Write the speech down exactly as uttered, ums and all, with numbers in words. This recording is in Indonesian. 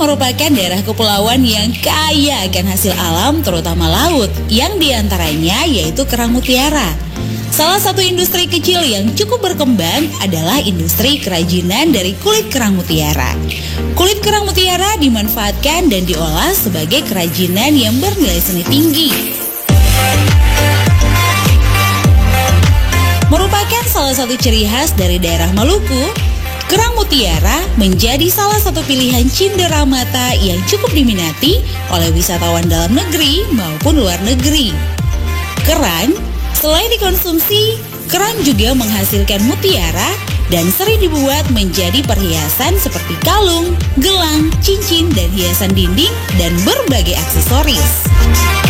merupakan daerah kepulauan yang kaya akan hasil alam, terutama laut, yang diantaranya yaitu kerang mutiara. Salah satu industri kecil yang cukup berkembang adalah industri kerajinan dari kulit kerang mutiara. Kulit kerang mutiara dimanfaatkan dan diolah sebagai kerajinan yang bernilai seni tinggi. Merupakan salah satu ciri khas dari daerah Maluku, kerang mutiara menjadi salah satu pilihan cindera mata yang cukup diminati oleh wisatawan dalam negeri maupun luar negeri. Kerang, selain dikonsumsi, kerang juga menghasilkan mutiara dan sering dibuat menjadi perhiasan seperti kalung, gelang, cincin, dan hiasan dinding dan berbagai aksesoris.